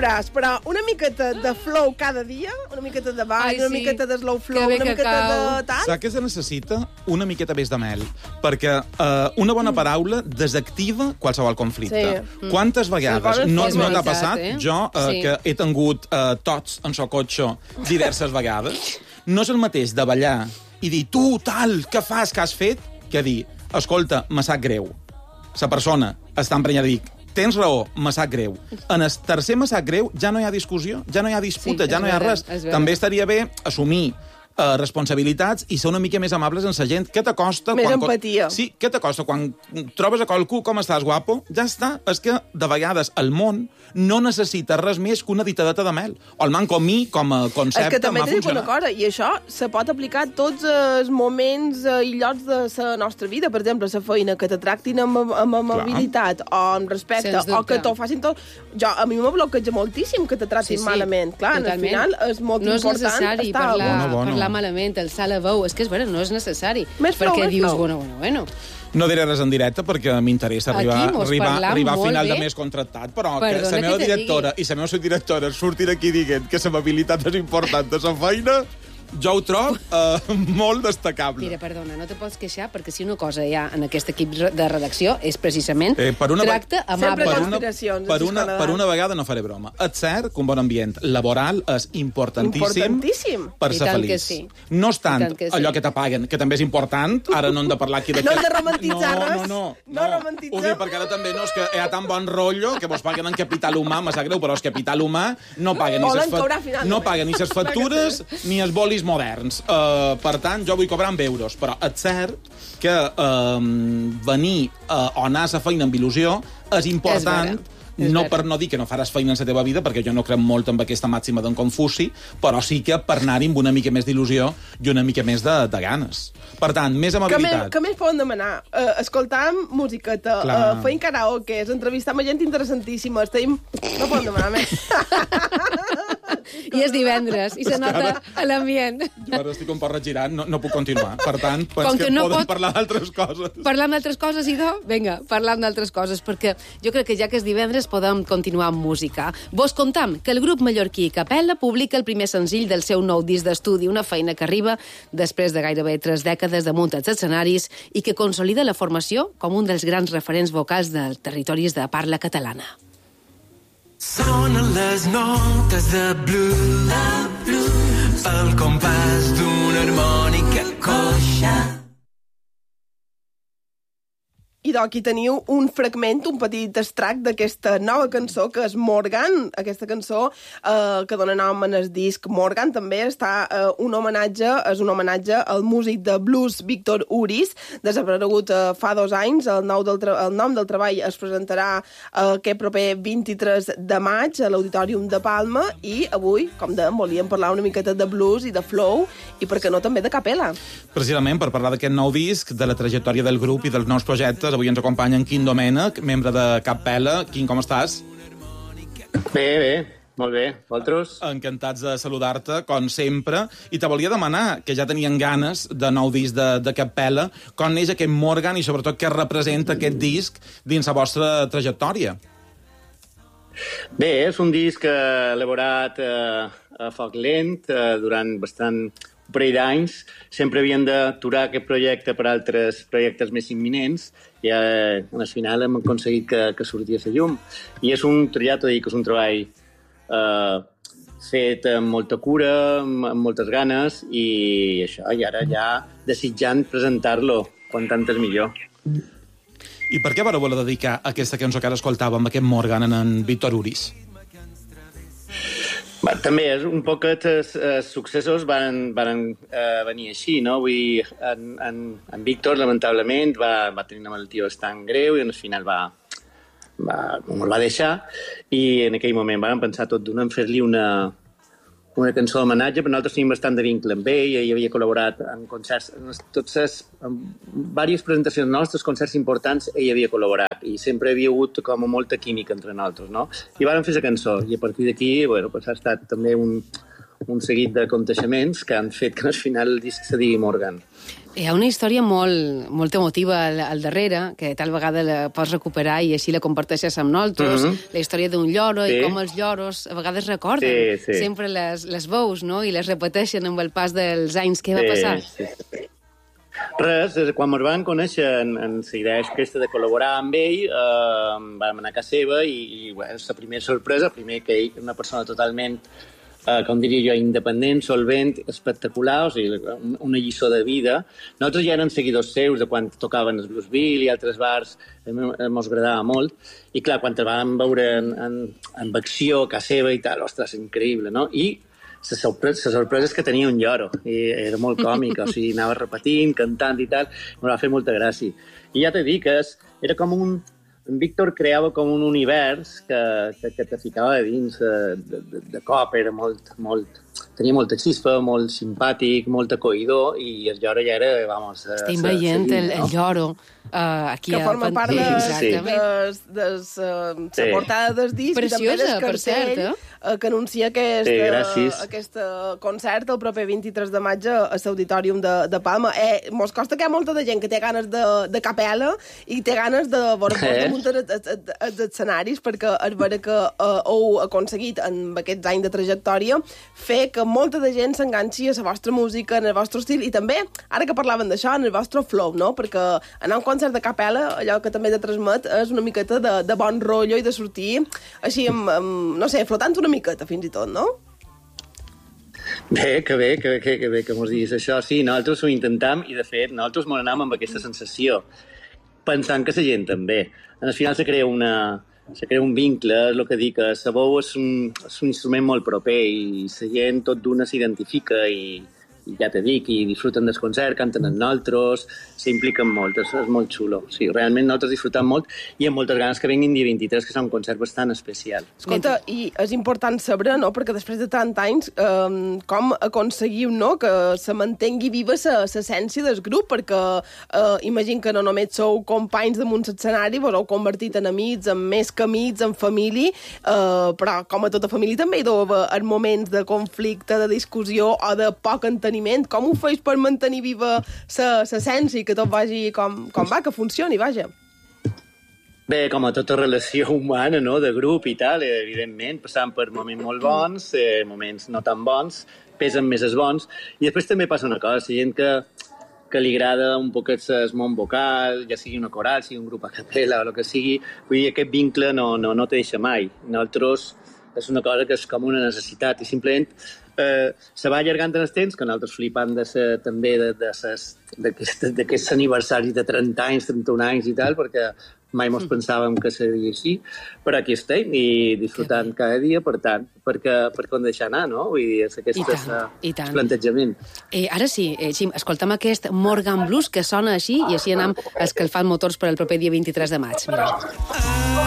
veuràs, però una miqueta de flow cada dia, una miqueta de ball, una miqueta de slow flow, una miqueta de tal... Saps què se necessita? Una miqueta més de mel. Perquè una bona paraula desactiva qualsevol conflicte. Sí. Quantes vegades no t'ha passat? Jo, que he tingut tots en so cotxe diverses vegades, no és el mateix de ballar i dir, tu, tal, què fas, què has fet? Que dir, escolta, me sap greu. La persona està emprenyada i dic, tens raó, me sap greu. En el tercer me sap greu ja no hi ha discussió, ja no hi ha disputa, ja no hi ha res. També estaria bé assumir responsabilitats i ser una mica més amables amb la gent. Què t'acosta? Més empatia. Sí, què t'acosta? Quan trobes a qualcú, com estàs, guapo? Ja està. És que, de vegades, el món no necessita res més que una ditadeta de mel. O el manco mi, com a concepte, és que també t'he dit una cosa, i això se pot aplicar a tots els moments i llocs de la nostra vida. Per exemple, la feina, que te tractin amb amabilitat o amb respecte, o que t'ho facin tot... A mi me bloqueja moltíssim que te tractin malament. Clar, al final és molt important estar malament, alçar la veu. És que és vera, no és necessari. Perquè dius, bueno. No diré res en directe perquè m'interessa arribar a final de mes contractat, però que la meva directora i la meva subdirectora surtin aquí dient que l'amabilitat és important de la feina, jo ho trobo molt destacable. Mira, perdona, no te pots queixar perquè si una cosa hi ha en aquest equip de redacció és precisament tracte amable. Per una vegada no faré broma. És cert que un bon ambient laboral és importantíssim per ser feliç. No és tant allò que t'apaguen, que també és important, ara no hem de parlar aquí de... No hem de romantitzar res. No romantitzem. Ho dic perquè ara també no és que hi ha tan bon rotllo que vos paguen en capital humà, me sap greu, però el capital humà no paga ni les factures ni els bolis moderns. Per tant, jo vull cobrar amb euros, però és cert que venir o anar a la feina amb il·lusió és important, no per no dir que no faràs feina en la teva vida, perquè jo no crec molt en aquesta màxima d'en Confuci, però sí que per anar-hi amb una mica més d'il·lusió i una mica més de ganes. Per tant, més amabilitat. Què més poden demanar? Escoltam musiqueta, feim karaokes, entrevistar amb gent interessantíssima, no poden demanar més. I és divendres, i se nota a l'ambient. Jo ara estic un poc regirant, no puc continuar. Per tant, podem parlar d'altres coses. Parlar d'altres coses, idò? Vinga, parlam d'altres coses, perquè jo crec que ja que és divendres podem continuar amb música. Vos contam que el grup mallorquí Capella publica el primer senzill del seu nou disc d'estudi, una feina que arriba després de gairebé 3 dècades de muntats escenaris i que consolida la formació com un dels grans referents vocals dels territoris de parla catalana. Sonen les notes de blues, el compàs d'una harmònica coixa. I aquí teniu un fragment, un petit extract d'aquesta nova cançó, que és Morgan. Aquesta cançó que dona nom en el disc Morgan també és un homenatge al músic de blues Víctor Uris, desaparegut fa 2 anys. El nom del treball es presentarà aquest proper 23 de maig a l'Auditorium de Palma i avui, com dèiem, volíem parlar una miqueta de blues i de flow i, per què no, també de capella. Precisament per parlar d'aquest nou disc, de la trajectòria del grup i dels nous projectes, avui ens acompanya en Quim Domènech, membre de Capella. Quim, com estàs? Bé, molt bé. Vosaltres? Encantats de saludar-te, com sempre. I te volia demanar, que ja tenien ganes de nou disc de Capella, com neix aquest Morgan i sobretot què representa aquest disc dins la vostra trajectòria? Bé, és un disc elaborat a foc lent durant bastant un parell d'anys. Sempre havien d'aturar aquest projecte per altres projectes més imminents i al final hem aconseguit que sortia a la llum. I és un treball fet amb molta cura, amb moltes ganes i això, i ara ja desitjant presentar-lo quan tantes millor. I per què vareu voler dedicar aquesta cançó que ara escoltàvem, aquest Morgan, en Víctor Uris? També és un poc que els successos van venir així, no? Vull dir, en Víctor, lamentablement, va tenir una malaltia bastant greu i al final el va deixar i en aquell moment vam pensar tot d'una en fer-li una cançó d'homenatge, però nosaltres tenim bastant de vincle amb ell, ell havia col·laborat en concerts, en diverses presentacions nostres, concerts importants, ell havia col·laborat i sempre havia hagut com molta química entre nosaltres, no? I vàrem fer la cançó i a partir d'aquí, bueno, pues ha estat també un seguit d'aconteixements que han fet que al final el disc se digui Morgan. Hi ha una història molt emotiva al darrere, que tal vegada la pots recuperar i així la comparteixes amb nosaltres, la història d'un lloro i com els lloros a vegades recorden sempre les veus, no? I les repeteixen amb el pas dels anys. Què va passar? Sí. Res, quan ens van conèixer en la idea aquesta de col·laborar amb ell, vam anar a casa seva i bueno, la primera sorpresa, primer que ell, una persona totalment com diria jo, independent, solvent, espectacular, o sigui, una lliçó de vida. Nosaltres ja érem seguidors seus de quan tocaven el Bluesville i altres bars, ens agradava molt, i clar, quan el vam veure en acció, a casa seva i tal, ostres, increïble, no? I la sorpresa és que tenia un lloro, i era molt còmic, o sigui, anava repetint, cantant i tal, em va fer molta gràcia. I ja t'he dit que era com en Víctor creava com un univers que te ficava dins de cop, era tenia molta xispa, molt simpàtic, molt acollidor, i el lloro ja era, vamos... Estem veient el lloro aquí que forma part de la portada del disc. Preciosa, per cert, que anuncia aquest concert el proper 23 de maig a l'Auditorium de Palma. Mos costa que hi ha molta de gent que té ganes de capella i té ganes de veure els escenaris, perquè és vera que heu aconseguit en aquests anys de trajectòria fer que molta de gent s'enganxi a la vostra música, en el vostre estil, i també, ara que parlaven d'això, en el vostre flow, no? Perquè anar a un concert de capella, allò que també te transmet és una miqueta de bon rotllo i de sortir així, no sé, flotant una miqueta, fins i tot, no? Bé que mos diguis això. Sí, nosaltres ho intentam i, de fet, nosaltres mos anàvem amb aquesta sensació, pensant que la gent també. Al final se crea un vincle, és el que dic, que la veu és un instrument molt proper i la gent tot d'una s'identifica i ja te dic, i disfruten del concert, canten amb nosaltres, s'impliquen molt, és molt xulo. Sí, realment nosaltres disfrutem molt i amb moltes ganes que venguin dia 23, que serà un concert bastant especial. Escolta, i és important saber, no?, perquè després de tant anys, com aconseguiu, no?, que se mantengui viva l'essència del grup, perquè imagino que no només sou companys damunt l'escenari, vos heu convertit en amics, en més que amics, en família, però com a tota família també hi deu haver moments de conflicte, de discussió o de poc enteniment. Com ho feis per mantenir viva l'essència i que tot vagi com va, que funcioni, vaja? Bé, com a tota relació humana, no?, de grup i tal, evidentment, passant per moments molt bons, moments no tan bons, pesen més els bons, i després també passa una cosa, la gent que li agrada un poquet el món vocal, ja sigui una coral, sigui un grup a capella o el que sigui, vull dir, aquest vincle no te deixa mai. Nosaltres és una cosa que és com una necessitat i simplement se va allargant en el temps, que nosaltres flipant també d'aquests aniversaris de 30 anys, 31 anys i tal, perquè mai mos pensàvem que seria així, però aquí estem i disfrutant cada dia, per tant, perquè on deixar anar, no? Vull dir, és aquest plantejament. Ara sí, Xim, escolta'm aquest Morgan Blues que sona així i així anem escalfant motors per al proper dia 23 de maig. Mira.